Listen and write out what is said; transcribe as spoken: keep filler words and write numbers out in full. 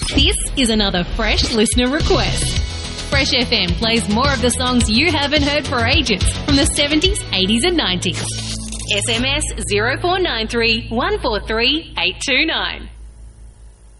This is another Fresh listener request. Fresh F M plays more of the songs you haven't heard for ages from the seventies, eighties and nineties. S M S zero four nine three, one four three, eight two nine.